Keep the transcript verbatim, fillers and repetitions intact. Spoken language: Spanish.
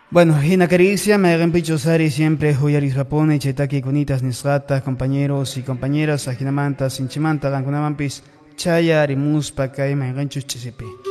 Bueno, hina caricia, me hagan pichosari siempre huyaris rapone, chetaki kunitas nisrata, compañeros y compañeras, ajinamanta, sinchimanta, gankunamampis, chaya, rimuspa, kai, me hagan chuchisipi.